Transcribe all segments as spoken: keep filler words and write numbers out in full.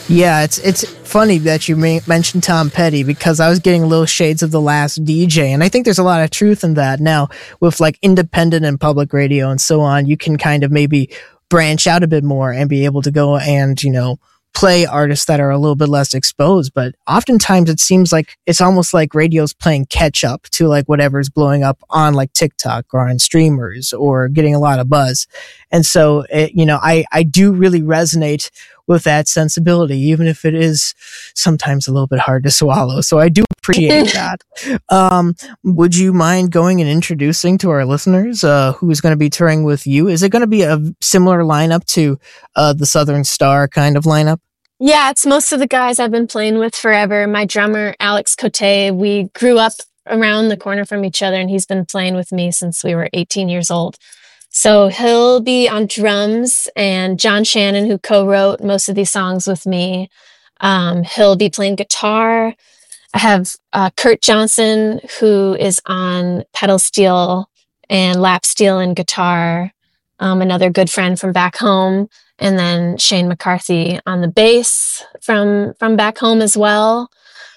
Yeah, it's it's funny that you may, mentioned Tom Petty, because I was getting little shades of The Last D J, and I think there's a lot of truth in that. Now, with like independent and public radio and so on, you can kind of maybe branch out a bit more and be able to go and, you know, play artists that are a little bit less exposed. But oftentimes it seems like it's almost like radio's playing catch up to like whatever's blowing up on like TikTok or on streamers or getting a lot of buzz. And so, it, you know, I, I do really resonate with that sensibility, even if it is sometimes a little bit hard to swallow. So I do appreciate that. Um, would you mind going and introducing to our listeners uh, who's going to be touring with you? Is it going to be a similar lineup to uh, the Southern Star kind of lineup? Yeah, it's most of the guys I've been playing with forever. My drummer, Alex Cote, we grew up around the corner from each other, and he's been playing with me since we were eighteen years old. So he'll be on drums, and John Shannon, who co-wrote most of these songs with me, um, he'll be playing guitar. I have uh, Kurt Johnson, who is on pedal steel and lap steel and guitar, um, another good friend from back home. And then Shane McCarthy on the bass from from back home as well.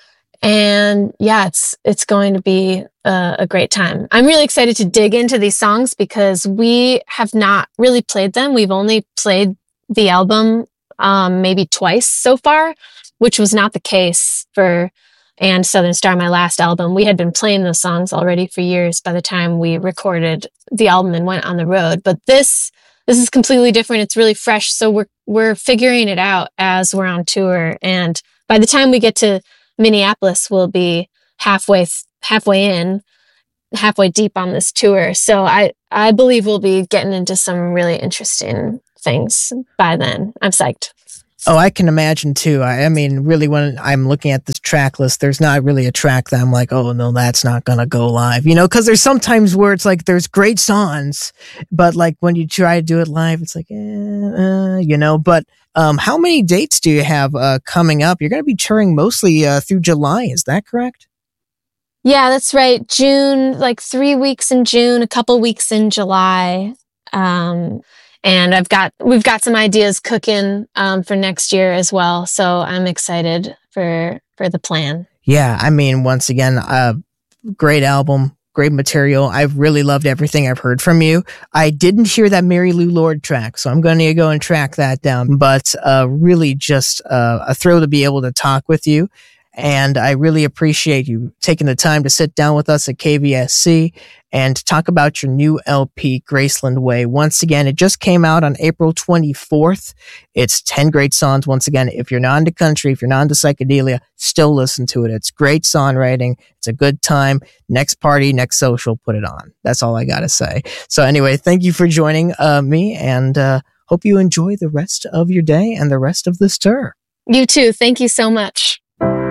And yeah, it's it's going to be a, a great time. I'm really excited to dig into these songs because we have not really played them. We've only played the album um, maybe twice so far, which was not the case for And Southern Star, my last album. We had been playing those songs already for years by the time we recorded the album and went on the road. But this this is completely different. It's really fresh. So we're we're figuring it out as we're on tour. And by the time we get to Minneapolis, we'll be halfway halfway in, halfway deep on this tour. So I, I believe we'll be getting into some really interesting things by then. I'm psyched. Oh, I can imagine too. I, I mean, really, when I'm looking at this track list, there's not really a track that I'm like, oh no, that's not gonna go live. You know, because there's sometimes where it's like there's great songs, but like when you try to do it live, it's like, eh, uh, you know. But um, how many dates do you have uh, coming up? You're gonna be touring mostly uh, through July, is that correct? Yeah, that's right. June, like three weeks in June, a couple weeks in July. Um, And I've got, we've got some ideas cooking, um, for next year as well. So I'm excited for, for the plan. Yeah. I mean, once again, uh, great album, great material. I've really loved everything I've heard from you. I didn't hear that Mary Lou Lord track, so I'm going to go and track that down, but, uh, really just, uh, a thrill to be able to talk with you. And I really appreciate you taking the time to sit down with us at K V S C and talk about your new L P, Graceland Way. Once again, it just came out on April twenty-fourth. It's ten great songs. Once again, if you're not into country, if you're not into psychedelia, still listen to it. It's great songwriting. It's a good time. Next party, next social, put it on. That's all I got to say. So anyway, thank you for joining uh, me, and uh, hope you enjoy the rest of your day and the rest of this tour. You too. Thank you so much.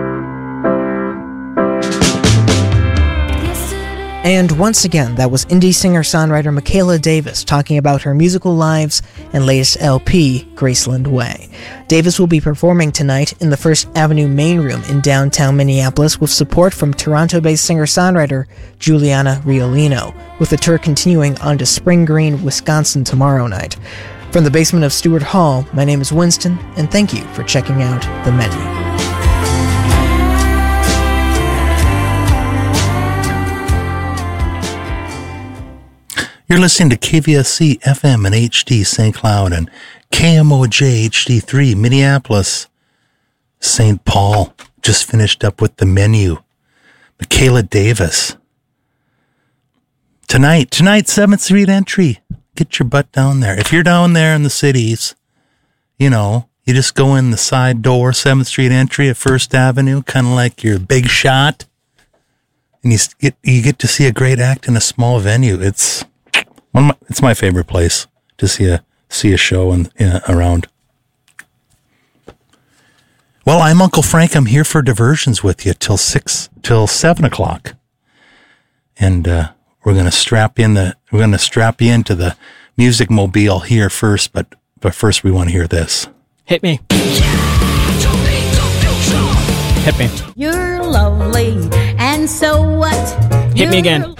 And once again, that was indie singer-songwriter Michaela Davis talking about her musical lives and latest L P, Graceland Way. Davis will be performing tonight in the First Avenue Main Room in downtown Minneapolis with support from Toronto-based singer-songwriter Juliana Riolino, with the tour continuing on to Spring Green, Wisconsin tomorrow night. From the basement of Stewart Hall, my name is Winston, and thank you for checking out the menu. You're listening to K V S C F M and H D Saint Cloud and K M O J H D three Minneapolis. Saint Paul just finished up with the menu. Michaela Davis. Tonight, tonight, seventh Street entry. Get your butt down there. If you're down there in the cities, you know, you just go in the side door, seventh Street entry at First Avenue, kind of like your big shot. And you get, you get to see a great act in a small venue. It's... One of my, it's my favorite place to see a see a show and uh, around. Well, I'm Uncle Frank. I'm here for diversions with you till six till seven o'clock, and uh, we're gonna strap in the we're gonna strap you into the music mobile here first. But but first, we want to hear this. Hit me. Hit me. You're lovely, and so what? Hit You're me again.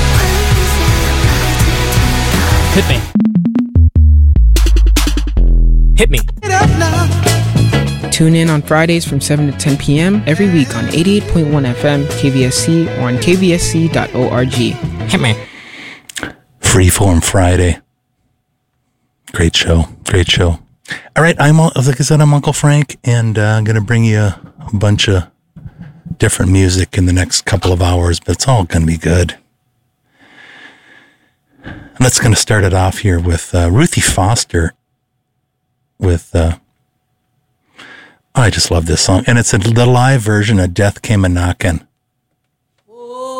Hit me. Hit me. Tune in on Fridays from seven to ten p.m. every week on eighty-eight point one F M, K V S C, or on k v s c dot org. Hit me. Freeform Friday. Great show. Great show. All right. I'm, like I said, I'm Uncle Frank, and uh, I'm going to bring you a bunch of different music in the next couple of hours, but it's all going to be good. And that's going to start it off here with uh, Ruthie Foster with, uh, I just love this song. And it's a, the live version of Death Came A-Knockin'.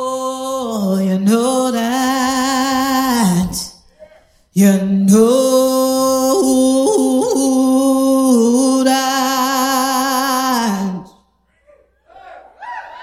Oh, you know that. You know